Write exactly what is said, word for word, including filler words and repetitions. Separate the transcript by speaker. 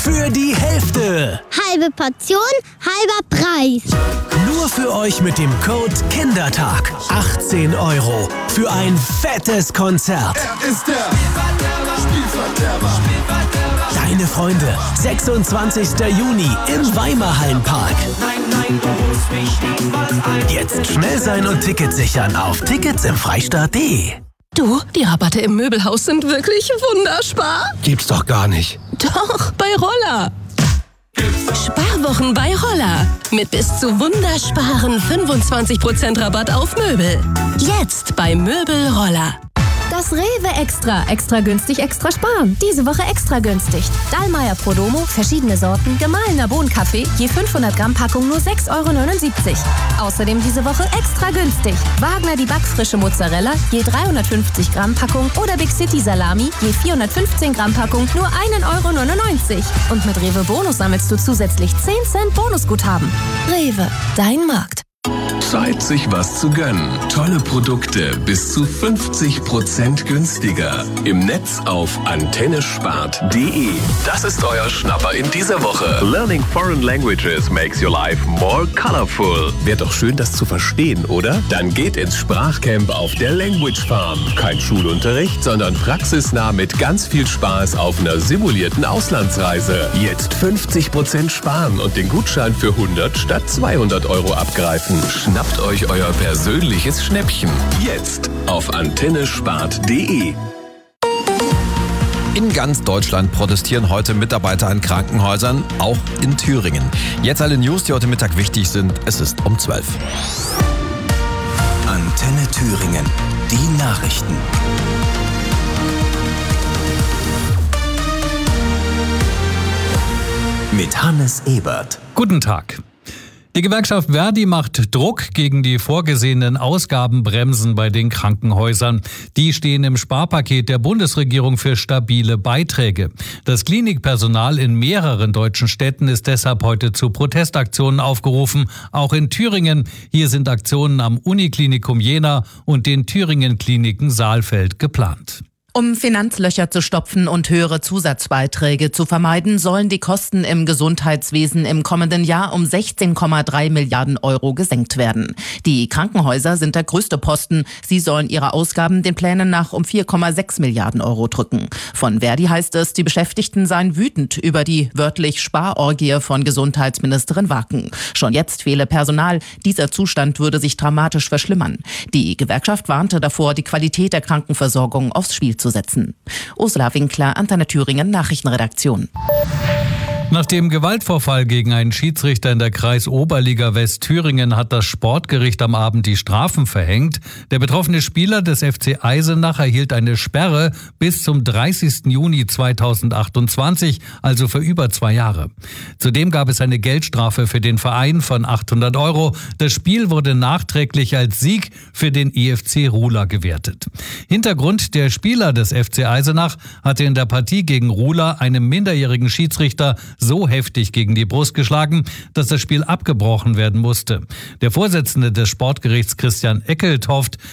Speaker 1: für die Hälfte.
Speaker 2: Halbe Portion, halber Preis.
Speaker 1: Nur für euch mit dem Code KINDERTAG. achtzehn Euro für ein fettes Konzert.
Speaker 3: Er ist der Spielverderber.
Speaker 1: Deine Freunde, sechsundzwanzigster Juni im Weimarhallenpark. Jetzt schnell sein und Tickets sichern auf tickets im freistaat punkt de.
Speaker 4: Du, die Rabatte im Möbelhaus sind wirklich wunderspar.
Speaker 1: Gibt's doch gar nicht.
Speaker 4: Doch, bei Roller. Sparwochen bei Roller. Mit bis zu wundersparen fünfundzwanzig Prozent Rabatt auf Möbel. Jetzt bei Möbel Roller.
Speaker 5: Das Rewe Extra. Extra günstig, extra sparen. Diese Woche extra günstig. Dallmayr Prodomo, verschiedene Sorten, gemahlener Bohnenkaffee, je fünfhundert Gramm Packung nur sechs Euro neunundsiebzig. Außerdem diese Woche extra günstig. Wagner die backfrische Mozzarella, je dreihundertfünfzig Gramm Packung oder Big City Salami, je vierhundertfünfzehn Gramm Packung nur ein Euro neunundneunzig. Und mit Rewe Bonus sammelst du zusätzlich zehn Cent Bonusguthaben. Rewe, dein Markt.
Speaker 6: Zeit, sich was zu gönnen. Tolle Produkte bis zu fünfzig Prozent günstiger. Im Netz auf antenne spart punkt de. Das ist euer Schnapper in dieser Woche. Learning foreign languages makes your life more colorful. Wäre doch schön, das zu verstehen, oder? Dann geht ins Sprachcamp auf der Language Farm. Kein Schulunterricht, sondern praxisnah mit ganz viel Spaß auf einer simulierten Auslandsreise. Jetzt fünfzig Prozent sparen und den Gutschein für hundert statt zweihundert Euro abgreifen. Schnappt euch euer persönliches Schnäppchen. Jetzt auf antenne spart punkt de.
Speaker 7: In ganz Deutschland protestieren heute Mitarbeiter an Krankenhäusern, auch in Thüringen. Jetzt alle News, die heute Mittag wichtig sind. Es ist um zwölf.
Speaker 1: Antenne Thüringen. Die Nachrichten. Mit Hannes Ebert.
Speaker 8: Guten Tag. Die Gewerkschaft Verdi macht Druck gegen die vorgesehenen Ausgabenbremsen bei den Krankenhäusern. Die stehen im Sparpaket der Bundesregierung für stabile Beiträge. Das Klinikpersonal in mehreren deutschen Städten ist deshalb heute zu Protestaktionen aufgerufen, auch in Thüringen. Hier sind Aktionen am Uniklinikum Jena und den Thüringen-Kliniken Saalfeld geplant.
Speaker 9: Um Finanzlöcher zu stopfen und höhere Zusatzbeiträge zu vermeiden, sollen die Kosten im Gesundheitswesen im kommenden Jahr um sechzehn Komma drei Milliarden Euro gesenkt werden. Die Krankenhäuser sind der größte Posten. Sie sollen ihre Ausgaben den Plänen nach um vier Komma sechs Milliarden Euro drücken. Von Verdi heißt es, die Beschäftigten seien wütend über die wörtlich Sparorgie von Gesundheitsministerin Waken. Schon jetzt fehle Personal. Dieser Zustand würde sich dramatisch verschlimmern. Die Gewerkschaft warnte davor, die Qualität der Krankenversorgung aufs Spiel zu setzen. Ursula Winkler, Antenne Thüringen, Nachrichtenredaktion.
Speaker 8: Nach dem Gewaltvorfall gegen einen Schiedsrichter in der Kreisoberliga Westthüringen hat das Sportgericht am Abend die Strafen verhängt. Der betroffene Spieler des F C Eisenach erhielt eine Sperre bis zum dreißigsten Juni zweitausendachtundzwanzig, also für über zwei Jahre. Zudem gab es eine Geldstrafe für den Verein von achthundert Euro. Das Spiel wurde nachträglich als Sieg für den I F C Ruhla gewertet. Hintergrund: Der Spieler des F C Eisenach hatte in der Partie gegen Ruhla einem minderjährigen Schiedsrichter so heftig gegen die Brust geschlagen, dass das Spiel abgebrochen werden musste. Der Vorsitzende des Sportgerichts Christian Eckelt hofft,